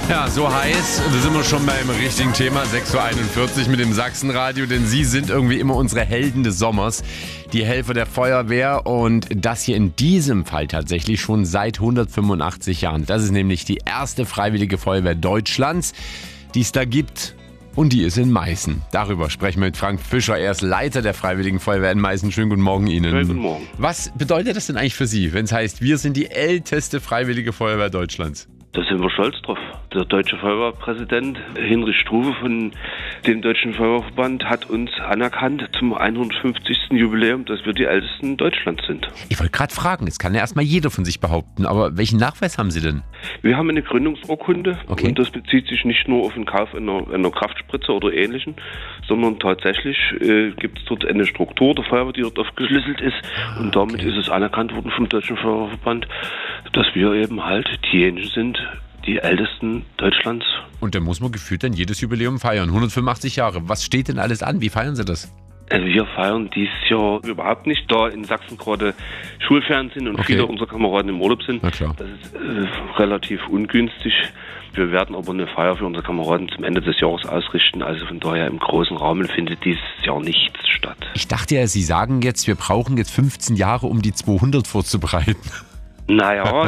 Ja, so heiß, da sind wir schon beim richtigen Thema, 6.41 Uhr mit dem Sachsenradio, denn Sie sind irgendwie immer unsere Helden des Sommers, die Helfer der Feuerwehr und das hier in diesem Fall tatsächlich schon seit 185 Jahren. Das ist nämlich die erste Freiwillige Feuerwehr Deutschlands, die es da gibt. Und die ist in Meißen. Darüber sprechen wir mit Frank Fischer. Er ist Leiter der Freiwilligen Feuerwehr in Meißen. Schönen guten Morgen Ihnen. Schönen guten Morgen. Was bedeutet das denn eigentlich für Sie, wenn es heißt, wir sind die älteste Freiwillige Feuerwehr Deutschlands? Da sind wir stolz drauf. Der deutsche Feuerwehrpräsident Hinrich Struve von dem Deutschen Feuerwehrverband hat uns anerkannt zum 150. Jubiläum, dass wir die ältesten Deutschlands sind. Ich wollte gerade fragen, das kann ja erstmal jeder von sich behaupten, aber welchen Nachweis haben Sie denn? Wir haben eine Gründungsurkunde Okay. und das bezieht sich nicht nur auf den Kauf einer Kraftspritze oder Ähnlichem, sondern tatsächlich gibt es dort eine Struktur der Feuerwehr, die dort aufgeschlüsselt ist und damit ist es anerkannt worden vom Deutschen Feuerwehrverband, dass wir eben halt diejenigen sind, die ältesten Deutschlands. Und da muss man gefühlt dann jedes Jubiläum feiern, 185 Jahre. Was steht denn alles an? Wie feiern Sie das? Also wir feiern dieses Jahr überhaupt nicht, da in Sachsen gerade Schulferien sind und viele unserer Kameraden im Urlaub sind. Na klar. Das ist relativ ungünstig. Wir werden aber eine Feier für unsere Kameraden zum Ende des Jahres ausrichten. Also von daher im großen Rahmen findet dieses Jahr nichts statt. Ich dachte ja, Sie sagen jetzt, wir brauchen jetzt 15 Jahre, um die 200 vorzubereiten. Naja,